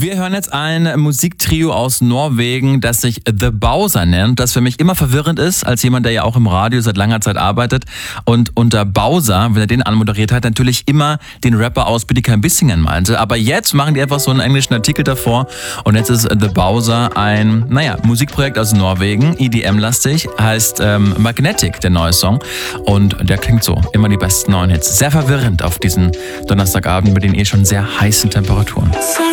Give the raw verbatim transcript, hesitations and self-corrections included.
Wir hören jetzt ein Musiktrio aus Norwegen, das sich The Bowser nennt, das für mich immer verwirrend ist, als jemand, der ja auch im Radio seit langer Zeit arbeitet und unter Bowser, wenn er den anmoderiert hat, natürlich immer den Rapper aus Bidikheim Bissingen meinte. Aber jetzt machen die einfach so einen englischen Artikel davor und jetzt ist The Bowser ein, naja, Musikprojekt aus Norwegen, E D M-lastig, heißt ähm, Magnetic, der neue Song, und der klingt so, immer die besten neuen Hits. Sehr verwirrend auf diesen Donnerstagabend mit den eh schon sehr heißen Temperaturen.